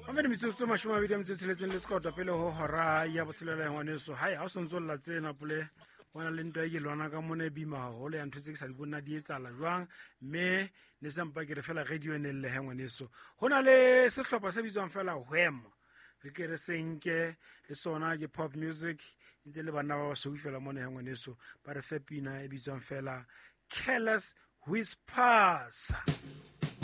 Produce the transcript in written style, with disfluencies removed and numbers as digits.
Ame mitsotso mashome a bedi a metso e tsheletseng le sekota pele ho hora ya botshelela ya ngwaneso. Hai, ha o sontso lla tsena pole bona le ntwa e ke lwana ka mona e bima haholo ya ntho tse ke sa di bona di etsala jwang, mme ne sempa ke re fela radio ene le he ngwaneso. Ho na le sehlopha se bitswang fela Wham, re ke re senke le sona ke pop music ntse le bana ba ba seu fela mona he ngwaneso, ba re fe pina e bitswang fela Careless Whispers.